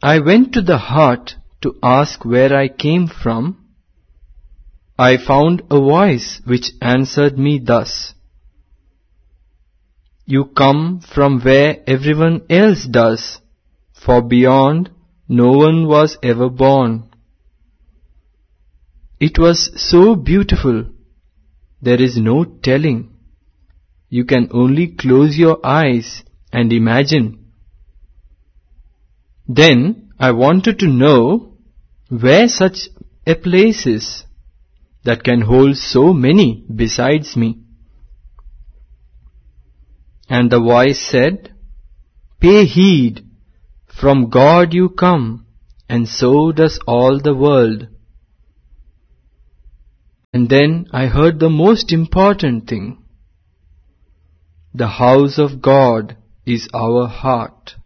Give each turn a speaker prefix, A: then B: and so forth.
A: I went to the hut to ask where I came from. I found a voice which answered me thus: You come from where everyone else does, for beyond no one was ever born. It was so beautiful, there is no telling. You can only close your eyes and imagine. Then I wanted to know where such a place is that can hold so many besides me. And the voice said, Pay heed, from God you come, and so does all the world. And then I heard the most important thing. The house of God is our heart.